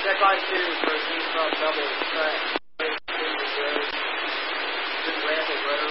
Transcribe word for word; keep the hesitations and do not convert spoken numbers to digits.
check line two for East Front double track. Good Randall Road.